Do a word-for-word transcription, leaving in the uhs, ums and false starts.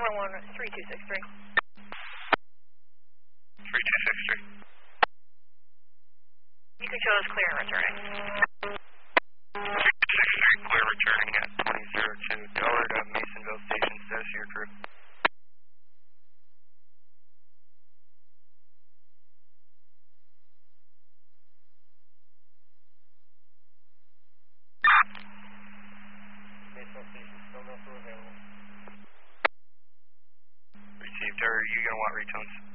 one one three two six three. three two six three. You can show us clear and returning. three two six three, clear returning at twenty oh two. Dollar to Masonville Station, status of your crew. Masonville Station still not available. Received. Are you going to want retones?